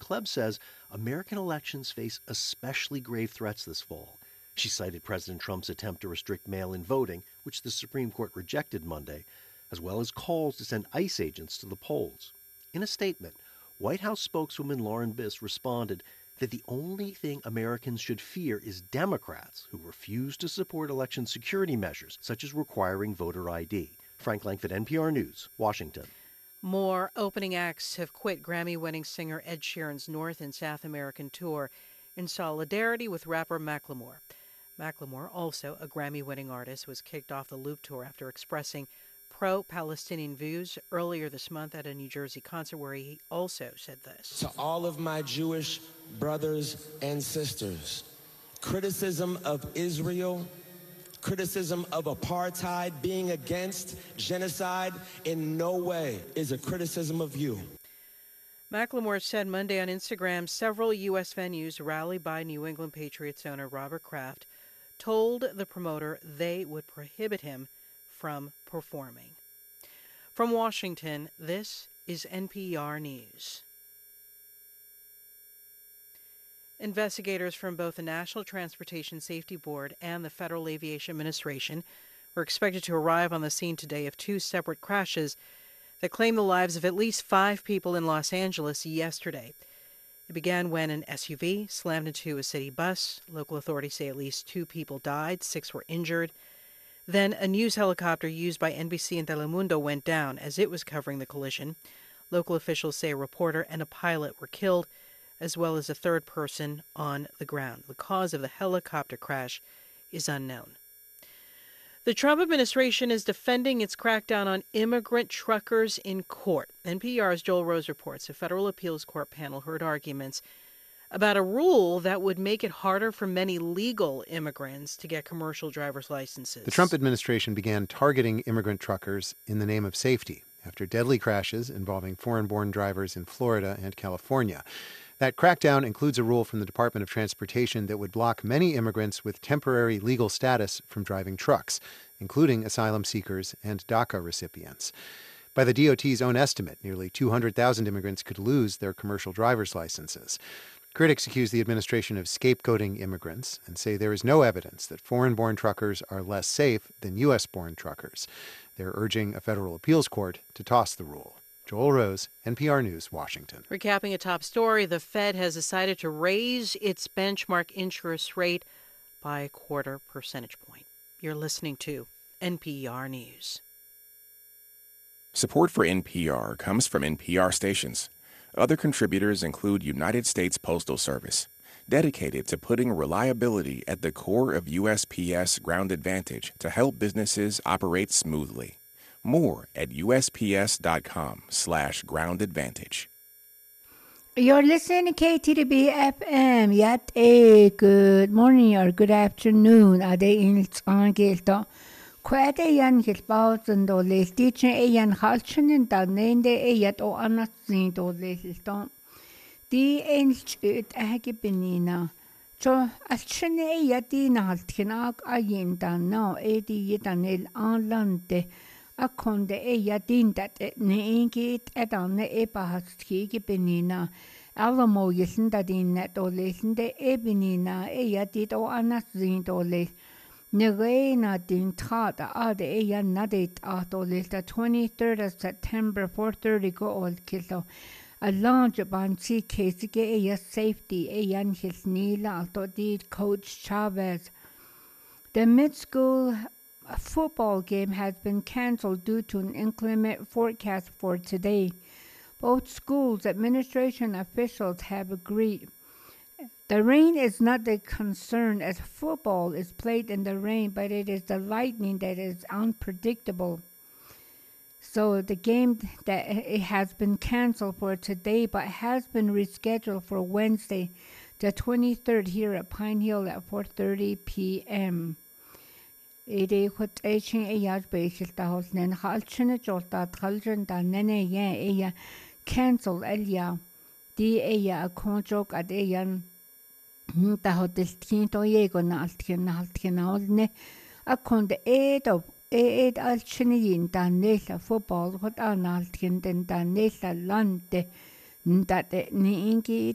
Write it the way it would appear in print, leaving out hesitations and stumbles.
Klebb says American elections face especially grave threats this fall. She cited President Trump's attempt to restrict mail-in voting, which the Supreme Court rejected Monday, as well as calls to send ICE agents to the polls. In a statement, White House spokeswoman Lauren Biss responded that the only thing Americans should fear is Democrats who refuse to support election security measures, such as requiring voter ID. Frank Langford, NPR News, Washington. More opening acts have quit Grammy-winning singer Ed Sheeran's North and South American tour in solidarity with rapper Macklemore. Macklemore, also a Grammy-winning artist, was kicked off the Loop Tour after expressing pro-Palestinian views earlier this month at a New Jersey concert where he also said this. To all of my Jewish brothers and sisters, criticism of Israel, criticism of apartheid, being against genocide in no way is a criticism of you. Macklemore said Monday on Instagram several U.S. venues rallied by New England Patriots owner Robert Kraft told the promoter they would prohibit him from performing. From Washington, this is NPR News. Investigators from both the National Transportation Safety Board and the Federal Aviation Administration were expected to arrive on the scene today of two separate crashes that claimed the lives of at least 5 people in Los Angeles yesterday. It began when an SUV slammed into a city bus. Local authorities say at least 2 people died, 6 were injured. Then a news helicopter used by NBC and Telemundo went down as it was covering the collision. Local officials say a reporter and a pilot were killed, as well as a third person on the ground. The cause of the helicopter crash is unknown. The Trump administration is defending its crackdown on immigrant truckers in court. NPR's Joel Rose reports a federal appeals court panel heard arguments about a rule that would make it harder for many legal immigrants to get commercial driver's licenses. The Trump administration began targeting immigrant truckers in the name of safety after deadly crashes involving foreign-born drivers in Florida and California. That crackdown includes a rule from the Department of Transportation that would block many immigrants with temporary legal status from driving trucks, including asylum seekers and DACA recipients. By the DOT's own estimate, nearly 200,000 immigrants could lose their commercial driver's licenses. Critics accuse the administration of scapegoating immigrants and say there is no evidence that foreign-born truckers are less safe than U.S.-born truckers. They're urging a federal appeals court to toss the rule. Joel Rose, NPR News, Washington. Recapping a top story, the Fed has decided to raise its benchmark interest rate by a 0.25 percentage point. You're listening to NPR News. Support for NPR comes from NPR stations. Other contributors include United States Postal Service, dedicated to putting reliability at the core of USPS Ground Advantage to help businesses operate smoothly. More at USPS.com/groundadvantage. You're listening to KTDB FM. Yet a good morning or good afternoon. Ade inils angelta. Quite a yan hilbausen do les teaching a yan halchen da nende a yet o anatsin do lesiston. Die inils ut agibenina. So alchen a yati naltkinag a yin da no a di yitanil anlande. A konde e yadin dat ne ingit edan e bahastki benina. Alamo yisen da din net o lesen de e benina e yadit o anazin do les. Ne reina din tada ade e yan nadit at o les the 23rd of September 4:30 go old kilo. A launch ban si kesige e ya safety e yan his nila alto did Coach Chavez. The mid-school a football game has been cancelled due to an inclement forecast for today. Both schools' administration officials have agreed. The rain is not the concern as football is played in the rain, but it is the lightning that is unpredictable. So the game that it has been cancelled for today, but has been rescheduled for Wednesday, the 23rd here at Pine Hill at 4:30 p.m. Ede hut echen e yaj beishil da hosnen halchene jolta thaljen da nene yen e ya cancel elia di e ya a konjok ad e yan da hotel tinto yego na altken olne a konde edo ed alchene yin da nela football hot an altken den da nela lande nda de ni ingi